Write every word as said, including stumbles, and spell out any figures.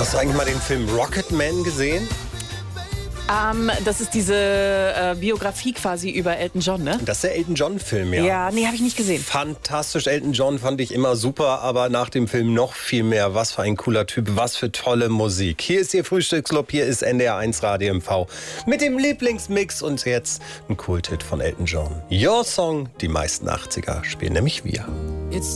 Hast du eigentlich mal den Film Rocketman gesehen? Ähm, das ist diese äh, Biografie quasi über Elton John, ne? Das ist der Elton John-Film, ja. Ja, nee, habe ich nicht gesehen. Fantastisch. Elton John fand ich immer super, aber nach dem Film noch viel mehr. Was für ein cooler Typ, was für tolle Musik. Hier ist Ihr Frühstücksclub, hier ist N D R eins Radio M V mit dem Lieblingsmix und jetzt ein Kulthit von Elton John. Your Song, die meisten achtziger spielen nämlich wir.